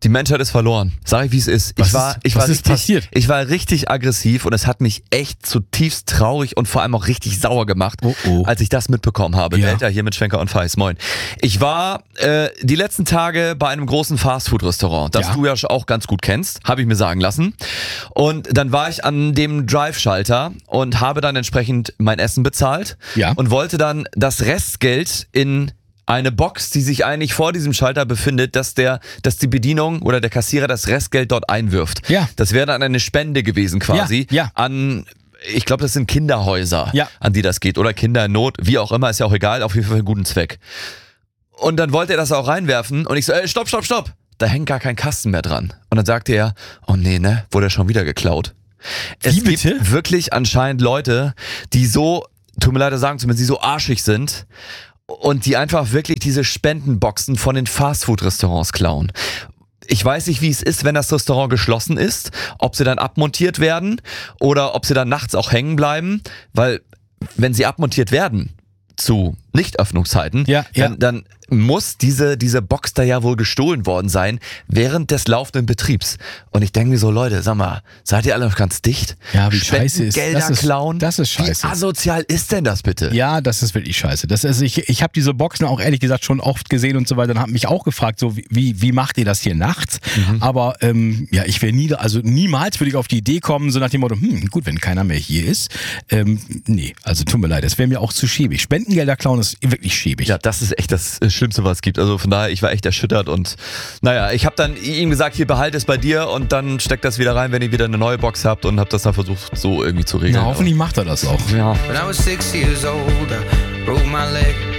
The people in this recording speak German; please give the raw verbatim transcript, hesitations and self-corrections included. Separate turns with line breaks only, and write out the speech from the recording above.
Die Menschheit ist verloren. Sag ich, wie es ist.
Was
ich war,
ist,
ich
was
war
ist
richtig,
passiert?
Ich war richtig aggressiv und es hat mich echt zutiefst traurig und vor allem auch richtig sauer gemacht,
Oh, oh.
als ich das mitbekommen habe.
Ja.
Delta hier mit Schwenker und Feis. Moin. Ich war äh, die letzten Tage bei einem großen Fastfood-Restaurant, das
Ja.
du ja auch ganz gut kennst, habe ich mir sagen lassen. Und dann war ich an dem Drive-Schalter und habe dann entsprechend mein Essen bezahlt
Ja.
und wollte dann das Restgeld in eine Box, die sich eigentlich vor diesem Schalter befindet, dass der, dass die Bedienung oder der Kassierer das Restgeld dort einwirft.
Ja.
Das wäre dann eine Spende gewesen quasi
Ja, ja.
an, ich glaube, das sind Kinderhäuser,
Ja.
an die das geht oder Kinder in Not, wie auch immer, ist ja auch egal, auf jeden Fall für einen guten Zweck. Und dann wollte er das auch reinwerfen und ich so, ey, stopp, stopp, stopp, da hängt gar kein Kasten mehr dran. Und dann sagte er, oh nee, ne, wurde schon wieder geklaut. Es
Wie bitte?
gibt wirklich anscheinend Leute, die so, tut mir leid, das sagen zu müssen, die so arschig sind und die einfach wirklich diese Spendenboxen von den Fastfood-Restaurants klauen. Ich weiß nicht, wie es ist, wenn das Restaurant geschlossen ist, ob sie dann abmontiert werden oder ob sie dann nachts auch hängen bleiben, weil wenn sie abmontiert werden zu Nichtöffnungszeiten,
Ja, ja.
dann, dann muss diese, diese Box da ja wohl gestohlen worden sein während des laufenden Betriebs. Und ich denke mir so, Leute, sag mal, seid ihr alle noch ganz dicht?
Ja, wie scheiße ist
Gelder
das? Ist,
klauen?
das ist scheiße.
Wie asozial ist denn das bitte?
Ja, das ist wirklich scheiße. Das ist, ich ich habe diese Boxen auch ehrlich gesagt schon oft gesehen und so weiter und habe mich auch gefragt, so wie, wie, wie macht ihr das hier nachts?
Mhm.
Aber ähm, ja, ich wäre nie, also niemals würde ich auf die Idee kommen, so nach dem Motto, hm, gut, wenn keiner mehr hier ist. Ähm, nee, also tut mir leid, das wäre mir auch zu schäbig. Spendengelder klauen ist wirklich schäbig.
Ja, das ist echt das Schlimmste, was es gibt. Also von daher, ich war echt erschüttert und naja, ich habe dann ihm gesagt, hier behalte es bei dir und dann steckt das wieder rein, wenn ihr wieder eine neue Box habt und habe das dann versucht, so irgendwie zu regeln.
Na, hoffentlich macht er das auch.
Ja.
When I was six years old, I broke my leg.